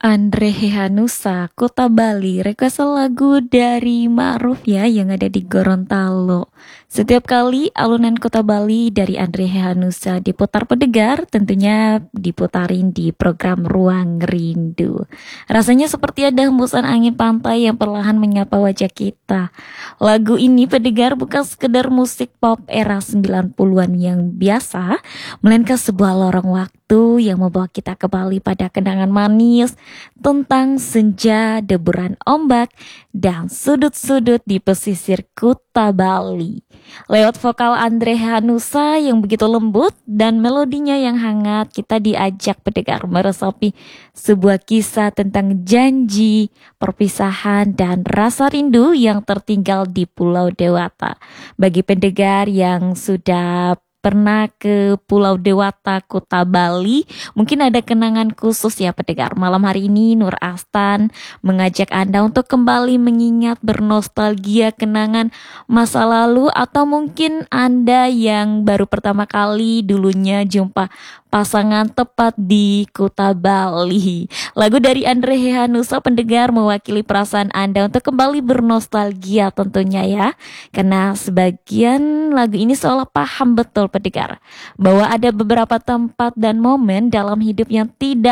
Andre Hehanussa, Kota Bali, request lagu dari Ma'ruf ya yang ada di Gorontalo. Setiap kali alunan Kota Bali dari Andre Hehanussa diputar pendengar, tentunya diputarin di program Ruang Rindu. Rasanya seperti ada hembusan angin pantai yang perlahan menyapa wajah kita. Lagu ini pendengar bukan sekedar musik pop era 90-an yang biasa, melainkan sebuah lorong waktu yang membawa kita kembali pada kenangan manis tentang senja, deburan ombak, dan sudut-sudut di pesisir Kuta Bali. Lewat vokal Andre Hehanussa yang begitu lembut dan melodinya yang hangat, kita diajak pendengar meresapi sebuah kisah tentang janji, perpisahan, dan rasa rindu yang tertinggal di Pulau Dewata. Bagi pendengar yang sudah pernah ke Pulau Dewata, Kuta Bali, mungkin ada kenangan khusus ya pendengar. Malam hari ini Nur Astan mengajak Anda untuk kembali mengingat, bernostalgia kenangan masa lalu, atau mungkin Anda yang baru pertama kali dulunya jumpa pasangan tepat di Kuta Bali. Lagu dari Andre Hehanussa pendengar mewakili perasaan Anda untuk kembali bernostalgia tentunya ya. Karena sebagian lagu ini seolah paham betul pendengar bahwa ada beberapa tempat dan momen dalam hidup yang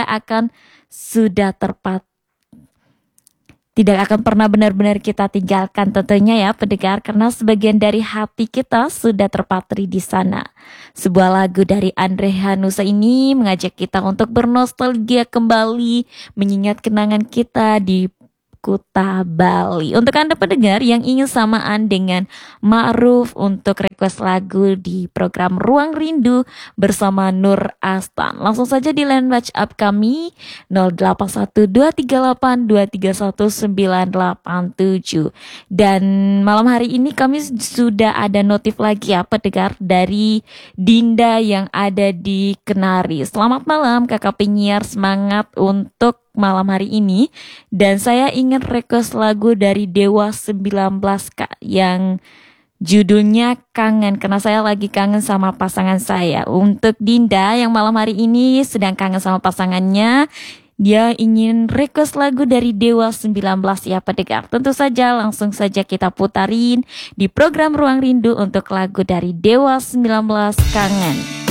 tidak akan pernah benar-benar kita tinggalkan tentunya ya pendengar, karena sebagian dari hati kita sudah terpatri di sana. Sebuah lagu dari Andre Hehanussa ini mengajak kita untuk bernostalgia kembali, mengingat kenangan kita di Kuta Bali. Untuk Anda pendengar yang ingin samaan dengan Ma'ruf untuk request lagu di program Ruang Rindu bersama Nur Astan, langsung saja di line WhatsApp kami 081238231987. Dan malam hari ini kami sudah ada notif lagi ya pendengar dari Dinda yang ada di Kenari. Selamat malam kakak penyiar, semangat untuk malam hari ini. Dan saya ingin request lagu dari Dewa 19 Kak yang judulnya Kangen, karena saya lagi kangen sama pasangan saya. Untuk Dinda yang malam hari ini sedang kangen sama pasangannya, dia ingin request lagu dari Dewa 19 ya pendengar. Tentu saja langsung saja kita putarin di program Ruang Rindu untuk lagu dari Dewa 19 Kangen.